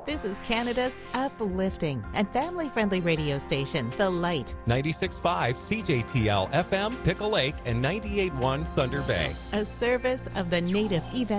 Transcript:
This is Canada's uplifting and family-friendly radio station, The Light. 96.5 CJTL FM, Pickle Lake, and 98.1 Thunder Bay. A service of the Native Evangelical